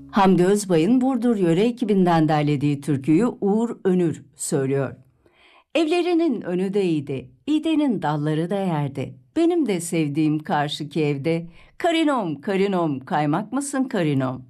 Hamdi Özbay'ın Burdur Yöre ekibinden derlediği türküyü Uğur Önür söylüyor. Evlerinin önü de iyiydi, İğdenin dalları da yerdi. Benim de sevdiğim karşıki evde, karinom karinom kaymak mısın karinom?